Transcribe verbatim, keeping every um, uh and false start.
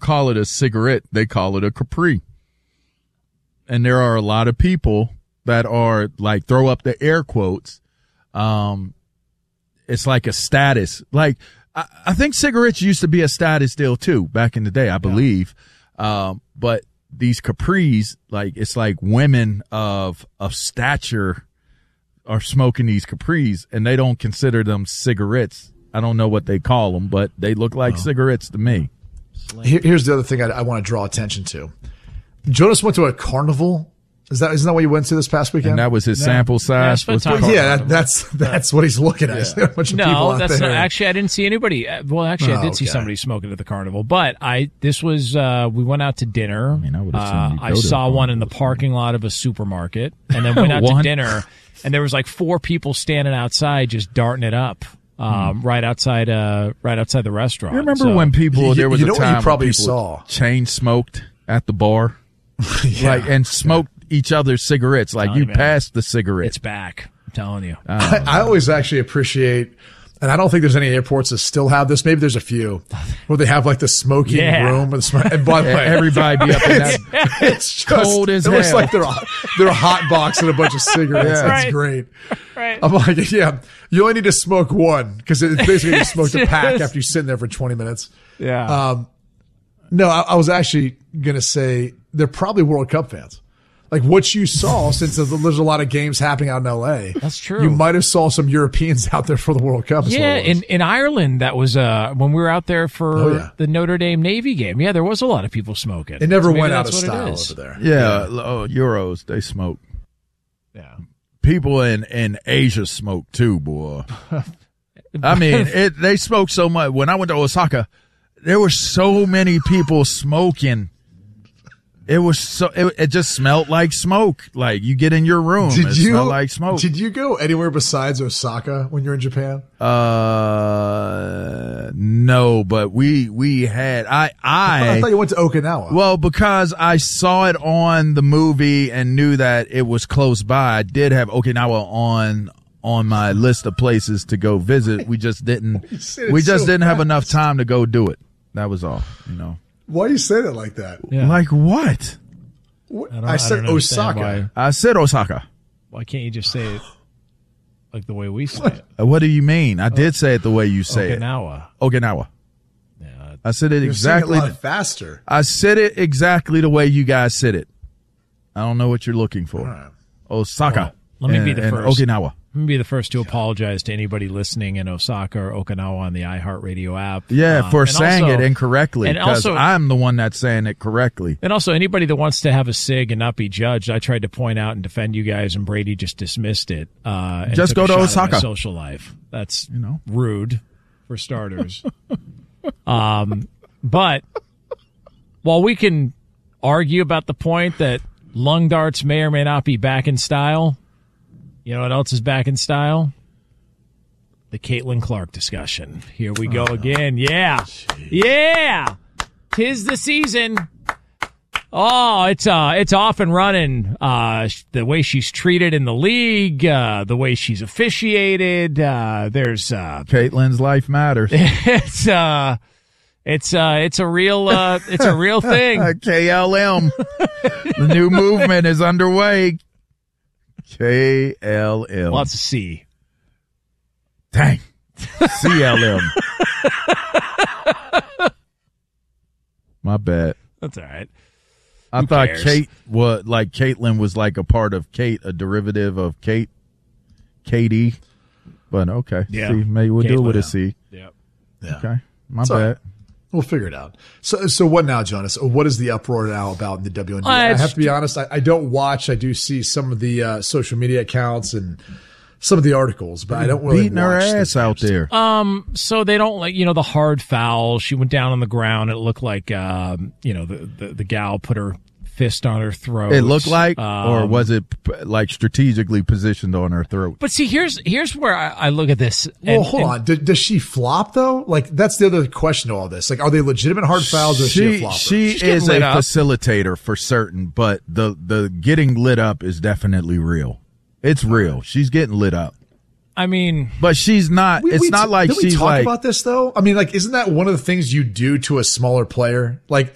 call it a cigarette. They call it a Capri. And there are a lot of people that are like, throw up the air quotes. Um, it's like a status. Like, I, I think cigarettes used to be a status deal too back in the day, I believe. Yeah. Um, but these Capris, like, it's like women of, of stature are smoking these Capris, and they don't consider them cigarettes. I don't know what they call them, but they look like oh. cigarettes to me. Here, here's the other thing I, I want to draw attention to. Jonas went to a carnival. Is that isn't that what you went to this past weekend? And that was his no. sample size. Yeah, was yeah that, that's that's what he's looking at. Yeah. A bunch of no, people out that's there. not. Actually, I didn't see anybody. Well, actually, oh, I did see okay. somebody smoking at the carnival. But I, this was, uh, we went out to dinner. I mean, I, uh, I saw one in the parking lot of a supermarket, and then went out to dinner, and there was like four people standing outside just darting it up. Um, hmm. right outside, uh, right outside the restaurant. You remember so, when people, there was you know a time what you probably when people saw chain smoked at the bar, yeah. like, and smoked yeah. each other's cigarettes. Like you, you passed the cigarette. It's back. I'm telling you. I, I always actually appreciate, and I don't think there's any airports that still have this. Maybe there's a few where they have like the smoking yeah. room. And, the, and by the way, everybody be up in that. It's just, cold as it hell. looks like they're a, they're a hot box and a bunch of cigarettes. Yeah. That's right. great. Right. I'm like, yeah, you only need to smoke one because it's basically you smoked a pack after you're sitting there for twenty minutes. Yeah. Um, no, I, I was actually gonna say they're probably World Cup fans. Like what you saw, since there's a lot of games happening out in L A. That's true. You might have saw some Europeans out there for the World Cup. Yeah, in, in Ireland, that was uh, when we were out there for oh, yeah. the Notre Dame Navy game. Yeah, there was a lot of people smoking. It never so went out of style over there. Yeah, yeah. Oh, Euros, they smoke. Yeah. People in, in Asia smoke too, boy. I mean, it, they smoke so much. When I went to Osaka, there were so many people smoking. It was so, it, it just smelled like smoke. Like you get in your room, did it you, smelled like smoke. Did you go anywhere besides Osaka when you were in Japan? Uh, no, but we, we had, I, I, I thought you went to Okinawa. Well, because I saw it on the movie and knew that it was close by, I did have Okinawa on, on my list of places to go visit. We just didn't, we just so didn't fast. have enough time to go do it. That was all, you know. Why do you say that like that? Yeah. Like what? what? I, I, I said Osaka. Why, I said Osaka. why can't you just say it like the way we say it? Uh, What do you mean? I did say it the way you say Okinawa. it. Okinawa. Yeah. I said it You're exactly. saying it a lot faster. I said it exactly the way you guys said it. I don't know what you're looking for. Right. Osaka. Well, let me and, be the and first. Okinawa. Let me be the first to apologize to anybody listening in Osaka or Okinawa on the iHeartRadio app. Yeah, Um, for and saying also- it incorrectly. and Because also- I'm the one that's saying it correctly. And also, anybody that wants to have a cig and not be judged, I tried to point out and defend you guys, and Brady just dismissed it. Uh, and Just took go a to shot at my Osaka. social life. That's You know. rude, for starters. um, but while we can argue about the point that lung darts may or may not be back in style, you know what else is back in style? The Caitlin Clark discussion. Here we go oh, again. Yeah. Geez. Yeah. Tis the season. Oh, it's uh, it's off and running. Uh, the way she's treated in the league, uh, the way she's officiated. Uh, there's uh, Caitlin's life matters. it's uh, it's uh, it's a real uh, it's a real thing. K L M. The new movement is underway. K L M. Lots of C. Dang. C L M. My bad. That's all right. I Who thought cares? Kate was like Caitlin was like a part of Kate, a derivative of Kate, Katie. But okay, Yeah. see, maybe we'll do it Caitlin. with a C. Yep. Yeah. Okay, my It's all bad. right. We'll figure it out. So, so what now, Jonas? What is the uproar now about in the W N B A? Uh, I it's- have to be honest. I, I don't watch. I do see some of the uh, social media accounts and some of the articles, but I don't really Beating her watch the ass out games. there. Um, so they don't like, you know, the hard foul. She went down on the ground. It looked like, um, you know, the, the, the gal put her fist on her throat. It looked like, Um, or was it p- like strategically positioned on her throat? But see, here's here's where I, I look at this. Well, and- hold and- on. D- does she flop though? Like that's the other question to all this. Like, are they legitimate hard fouls or is she a She flopper? she She's getting is a lit up. facilitator for certain, but the the getting lit up is definitely real. It's real. She's getting lit up, I mean, but she's not. We- it's we not t- like did we she's talk like. about this though. I mean, like, isn't that one of the things you do to a smaller player? Like,